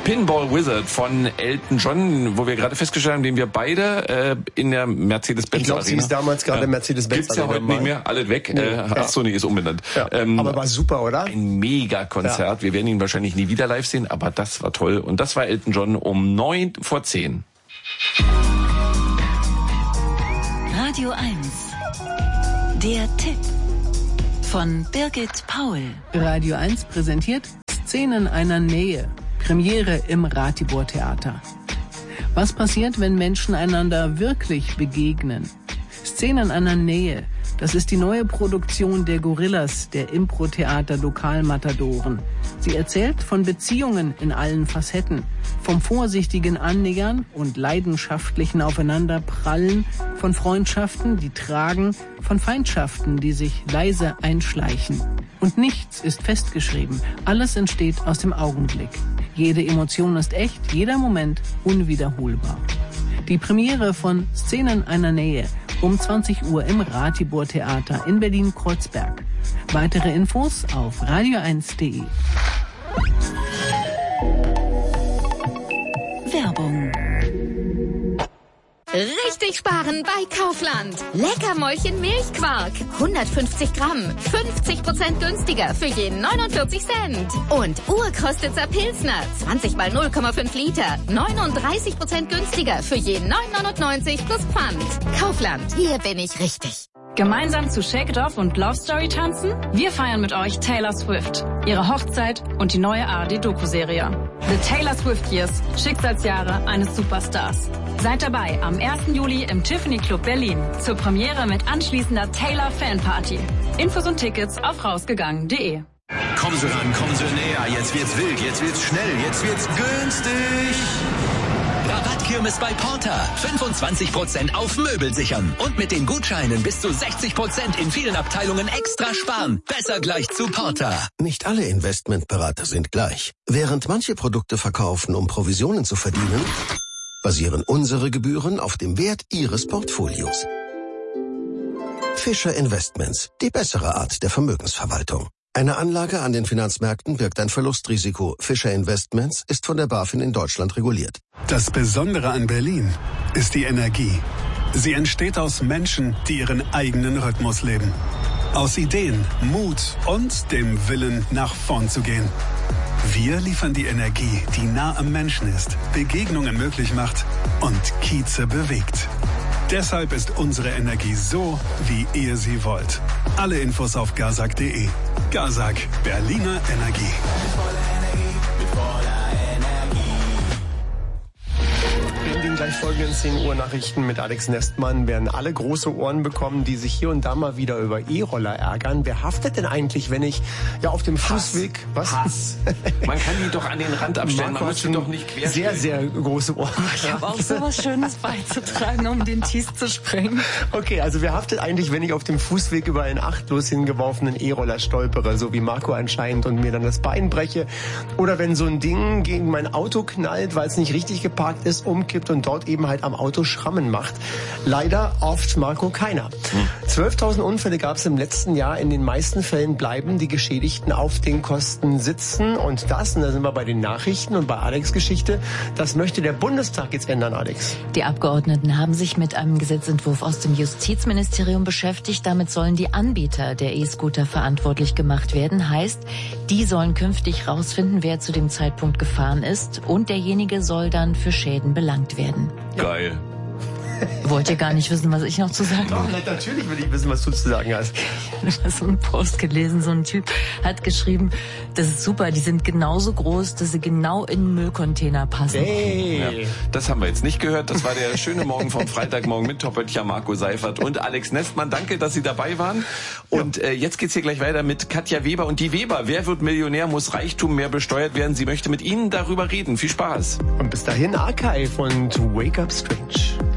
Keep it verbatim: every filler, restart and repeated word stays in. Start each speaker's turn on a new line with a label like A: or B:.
A: Pinball Wizard von Elton John, wo wir gerade festgestellt haben, den wir beide äh, in der Mercedes-Benz
B: Ich glaube, sie ist damals gerade ja. Mercedes-Benz.
A: Gibt's ja heute nicht mehr, alles weg. Nee. Äh, ach so, nee, ist umbenannt.
B: Ja. Ähm, aber war super, oder?
A: Ein Mega-Konzert. Ja. Wir werden ihn wahrscheinlich nie wieder live sehen, aber das war toll. Und das war Elton John um neun vor zehn.
C: Radio eins. Der Tipp von Birgit Paul.
D: Radio eins präsentiert Szenen einer Nähe. Premiere im Ratibor Theater. Was passiert, wenn Menschen einander wirklich begegnen? Szenen einer Nähe. Das ist die neue Produktion der Gorillas, der Impro-Theater Lokalmatadoren. Sie erzählt von Beziehungen in allen Facetten, vom vorsichtigen Annähern und leidenschaftlichen Aufeinanderprallen, von Freundschaften, die tragen, von Feindschaften, die sich leise einschleichen. Und nichts ist festgeschrieben. Alles entsteht aus dem Augenblick. Jede Emotion ist echt, jeder Moment unwiederholbar. Die Premiere von Szenen einer Nähe um zwanzig Uhr im Ratibor Theater in Berlin-Kreuzberg. Weitere Infos auf radio eins punkt de.
C: Werbung.
E: Richtig sparen bei Kaufland. Leckermäulchen Milchquark. hundertfünfzig Gramm. fünfzig Prozent günstiger für jeden neunundvierzig Cent. Und Urkostitzer Pilsner. zwanzig mal null Komma fünf Liter. neununddreißig Prozent günstiger für jeden neun neunundneunzig plus Pfand. Kaufland. Hier bin ich richtig.
F: Gemeinsam zu Shake It Off und Love Story tanzen? Wir feiern mit euch Taylor Swift, ihre Hochzeit und die neue A R D-Doku-Serie. The Taylor Swift Years, Schicksalsjahre eines Superstars. Seid dabei am ersten Juli im Tiffany Club Berlin zur Premiere mit anschließender Taylor Fanparty. Infos und Tickets auf rausgegangen punkt de.
G: Kommen Sie ran, kommen Sie näher, jetzt wird's wild, jetzt wird's schnell, jetzt wird's günstig. Rabattkirmes bei Porter. fünfundzwanzig Prozent auf Möbel sichern. Und mit den Gutscheinen bis zu sechzig Prozent in vielen Abteilungen extra sparen. Besser gleich zu Porter.
H: Nicht alle Investmentberater sind gleich. Während manche Produkte verkaufen, um Provisionen zu verdienen, basieren unsere Gebühren auf dem Wert Ihres Portfolios. Fischer Investments. Die bessere Art der Vermögensverwaltung. Eine Anlage an den Finanzmärkten birgt ein Verlustrisiko. Fischer Investments ist von der BaFin in Deutschland reguliert.
I: Das Besondere an Berlin ist die Energie. Sie entsteht aus Menschen, die ihren eigenen Rhythmus leben. Aus Ideen, Mut und dem Willen, nach vorn zu gehen. Wir liefern die Energie, die nah am Menschen ist, Begegnungen möglich macht und Kieze bewegt. Deshalb ist unsere Energie so, wie ihr sie wollt. Alle Infos auf gazak punkt de. Gazak, Berliner Energie.
B: In den gleich folgenden zehn Uhr Nachrichten mit Alex Nestmann werden alle große Ohren bekommen, die sich hier und da mal wieder über E-Roller ärgern. Wer haftet denn eigentlich, wenn ich ja auf dem Fußweg...
A: Was? Hass. Man kann die doch an den Rand abstellen, man muss sie doch nicht quer.
B: Sehr, sehr große Ohren.
F: Ich habe auch so was Schönes beizutragen, um den Tees zu sprengen.
B: Okay, also wer haftet eigentlich, wenn ich auf dem Fußweg über einen achtlos hingeworfenen E-Roller stolpere, so wie Marco anscheinend, und mir dann das Bein breche? Oder wenn so ein Ding gegen mein Auto knallt, weil es nicht richtig geparkt ist, umkippt und dort eben halt am Auto Schrammen macht. Leider oft, Marco, keiner. zwölftausend Unfälle gab es im letzten Jahr. In den meisten Fällen bleiben die Geschädigten auf den Kosten sitzen. Und das, und da sind wir bei den Nachrichten und bei Alex' Geschichte, das möchte der Bundestag jetzt ändern, Alex.
J: Die Abgeordneten haben sich mit einem Gesetzentwurf aus dem Justizministerium beschäftigt. Damit sollen die Anbieter der E-Scooter verantwortlich gemacht werden. Heißt, die sollen künftig rausfinden, wer zu dem Zeitpunkt gefahren ist. Und derjenige soll dann für Schäden belangt werden.
A: Geil.
J: Wollt ihr gar nicht wissen, was ich noch zu sagen habe?
B: Doch, natürlich will ich wissen, was du zu sagen hast.
J: Ich habe so einen Post gelesen, so ein Typ hat geschrieben, das ist super, die sind genauso groß, dass sie genau in einen Müllcontainer passen.
A: Hey. Ja, das haben wir jetzt nicht gehört. Das war der schöne Morgen vom Freitagmorgen mit Top-Böttcher Marco Seifert und Alex Nestmann. Danke, dass Sie dabei waren. Und äh, jetzt geht's hier gleich weiter mit Katja Weber und die Weber. Wer wird Millionär? Muss Reichtum mehr besteuert werden? Sie möchte mit Ihnen darüber reden. Viel Spaß.
B: Und bis dahin Archive und Wake Up Strange.